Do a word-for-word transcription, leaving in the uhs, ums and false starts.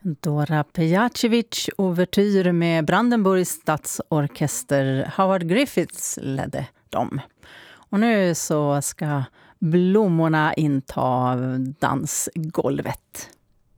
Dora Pejacevic ouvertyr med Brandenburgs stadsorkester. Howard Griffiths ledde dem. Och nu så ska blommorna inta dansgolvet.